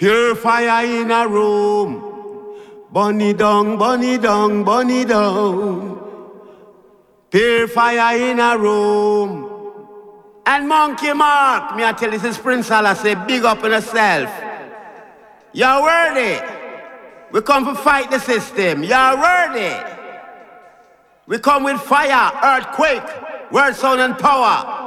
Pure fire in a room. Bunny down, bunny down, bunny down. Pure fire in a room. And Monkey Mark, me I tell you, this is Prince Allah, say big up on yourself. You're worthy. We come to fight the system. You're worthy. We come with fire, earthquake, word, sound and power.